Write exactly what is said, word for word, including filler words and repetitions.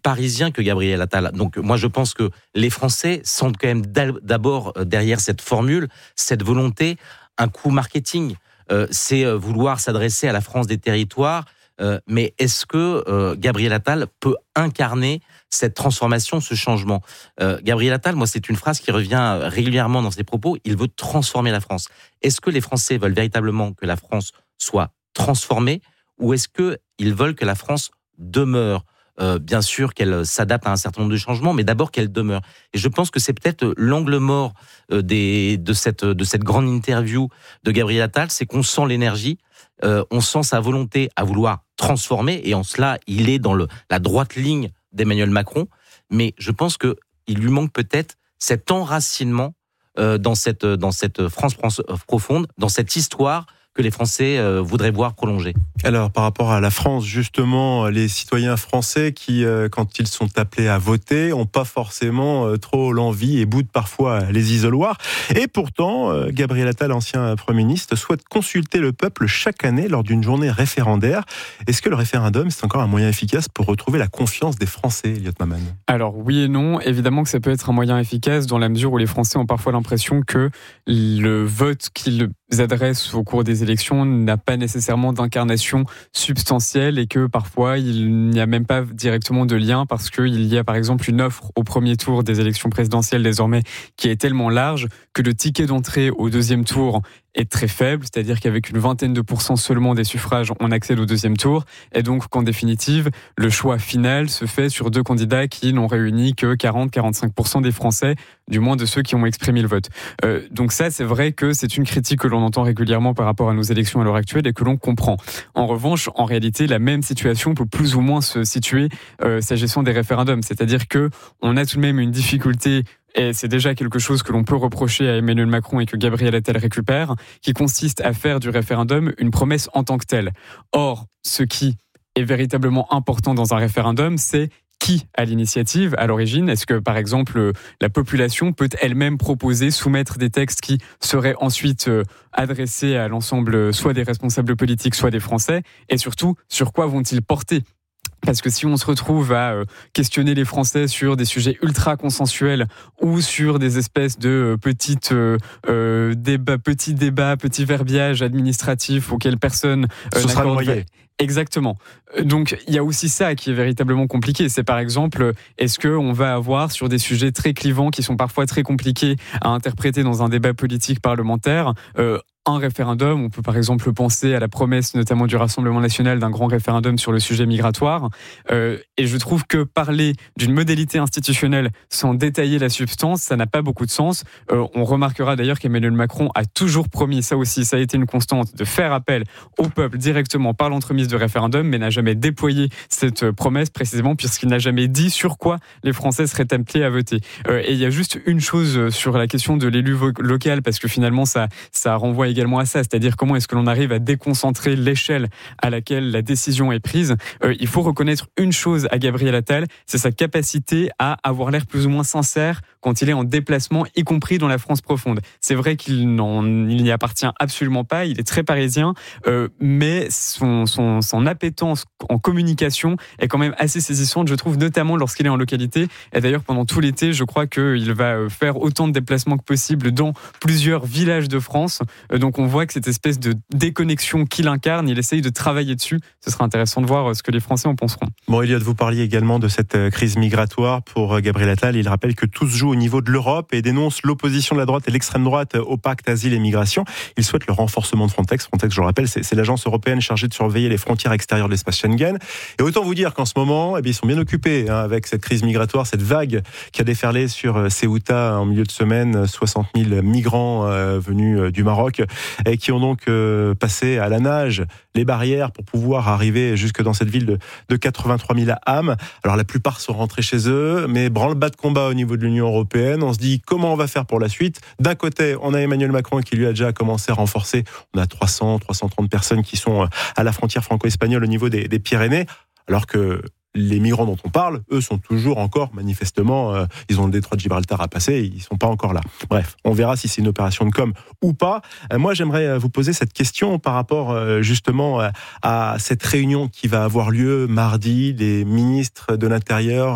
parisien que Gabriel Attal. Donc moi je pense que les Français sentent quand même d'abord derrière cette formule, cette volonté, un coup marketing. Euh, c'est vouloir s'adresser à la France des territoires. Euh, mais est-ce que euh, Gabriel Attal peut incarner cette transformation, ce changement ? euh, Gabriel Attal, moi, c'est une phrase qui revient régulièrement dans ses propos. Il veut transformer la France. Est-ce que les Français veulent véritablement que la France soit transformée, ou est-ce qu'ils veulent que la France demeure ? Euh, bien sûr qu'elle s'adapte à un certain nombre de changements, mais d'abord qu'elle demeure. Et je pense que c'est peut-être l'angle mort euh, des, de, cette, de cette grande interview de Gabriel Attal, c'est qu'on sent l'énergie, euh, on sent sa volonté à vouloir transformer, et en cela, il est dans le, la droite ligne d'Emmanuel Macron, mais je pense qu'il lui manque peut-être cet enracinement euh, dans, cette, dans cette France profonde, dans cette histoire que les Français euh, voudraient voir prolonger. Alors, par rapport à la France, justement, les citoyens français qui, euh, quand ils sont appelés à voter, n'ont pas forcément euh, trop l'envie et boudent parfois les isoloirs. Et pourtant, euh, Gabriel Attal, ancien Premier ministre, souhaite consulter le peuple chaque année lors d'une journée référendaire. Est-ce que le référendum, c'est encore un moyen efficace pour retrouver la confiance des Français, Elliot Maman ? Alors, oui et non. Évidemment que ça peut être un moyen efficace dans la mesure où les Français ont parfois l'impression que le vote qu'ils adressent au cours des élections n'a pas nécessairement d'incarnation substantielle et que parfois il n'y a même pas directement de lien parce qu'il y a par exemple une offre au premier tour des élections présidentielles désormais qui est tellement large que le ticket d'entrée au deuxième tour est très faible, c'est-à-dire qu'avec une vingtaine de pourcents seulement des suffrages, on accède au deuxième tour, et donc qu'en définitive, le choix final se fait sur deux candidats qui n'ont réuni que quarante à quarante-cinq pour cent des Français, du moins de ceux qui ont exprimé le vote. Euh, donc ça, c'est vrai que c'est une critique que l'on entend régulièrement par rapport à nos élections à l'heure actuelle et que l'on comprend. En revanche, en réalité, la même situation peut plus ou moins se situer euh, s'agissant des référendums, c'est-à-dire que on a tout de même une difficulté. Et c'est déjà quelque chose que l'on peut reprocher à Emmanuel Macron et que Gabriel Attal récupère, qui consiste à faire du référendum une promesse en tant que telle. Or, ce qui est véritablement important dans un référendum, c'est qui a l'initiative à l'origine. Est-ce que, par exemple, la population peut elle-même proposer, soumettre des textes qui seraient ensuite adressés à l'ensemble, soit des responsables politiques, soit des Français ? Et surtout, sur quoi vont-ils porter ? Parce que si on se retrouve à questionner les Français sur des sujets ultra consensuels ou sur des espèces de petites euh, débats, petits débats, petits verbiages administratifs auxquels personne euh, Ce sera noyé. Exactement. Donc il y a aussi ça qui est véritablement compliqué. C'est par exemple, est-ce qu'on va avoir sur des sujets très clivants qui sont parfois très compliqués à interpréter dans un débat politique parlementaire euh, un référendum. On peut par exemple penser à la promesse notamment du Rassemblement national d'un grand référendum sur le sujet migratoire. Euh, et je trouve que parler d'une modalité institutionnelle sans détailler la substance, ça n'a pas beaucoup de sens. Euh, on remarquera d'ailleurs qu'Emmanuel Macron a toujours promis, ça aussi, ça a été une constante, de faire appel au peuple directement par l'entremise de référendum, mais n'a jamais déployé cette promesse précisément puisqu'il n'a jamais dit sur quoi les Français seraient appelés à voter. Euh, et il y a juste une chose sur la question de l'élu vo- local, parce que finalement ça, ça renvoie également à ça, c'est-à-dire comment est-ce que l'on arrive à déconcentrer l'échelle à laquelle la décision est prise. Euh, il faut reconnaître une chose à Gabriel Attal, c'est sa capacité à avoir l'air plus ou moins sincère quand il est en déplacement, y compris dans la France profonde. C'est vrai qu'il n'en, il n'y appartient absolument pas, il est très parisien, euh, mais son, son, son appétence en communication est quand même assez saisissante, je trouve, notamment lorsqu'il est en localité. Et d'ailleurs, pendant tout l'été, je crois qu'il va faire autant de déplacements que possible dans plusieurs villages de France. Euh, donc on voit que cette espèce de déconnexion qu'il incarne, il essaye de travailler dessus. Ce sera intéressant de voir ce que les Français en penseront. Bon, Elliot, vous parliez également de cette crise migratoire pour Gabriel Attal. Il rappelle que tout se joue au niveau de l'Europe et dénonce l'opposition de la droite et l'extrême droite au pacte asile et migration. Il souhaite le renforcement de Frontex. Frontex, je le rappelle, c'est, c'est l'agence européenne chargée de surveiller les frontières extérieures de l'espace Schengen. Et autant vous dire qu'en ce moment, eh bien, ils sont bien occupés hein, avec cette crise migratoire, cette vague qui a déferlé sur Ceuta en milieu de semaine, soixante mille migrants euh, venus euh, du Maroc et qui ont donc euh, passé à la nage les barrières pour pouvoir arriver jusque dans cette ville de, de quatre-vingt-trois mille âmes. Alors la plupart sont rentrés chez eux, mais branle-bas de combat au niveau de l'Union européenne. On se dit comment on va faire pour la suite. D'un côté, on a Emmanuel Macron qui lui a déjà commencé à renforcer. On a trois cents, trois cent trente personnes qui sont à la frontière franco-espagnole au niveau des, des Pyrénées, alors que les migrants dont on parle, eux, sont toujours encore, manifestement, euh, ils ont le détroit de Gibraltar à passer, ils ne sont pas encore là. Bref, on verra si c'est une opération de com ou pas. Euh, moi, j'aimerais vous poser cette question par rapport, euh, justement, euh, à cette réunion qui va avoir lieu mardi, des ministres de l'Intérieur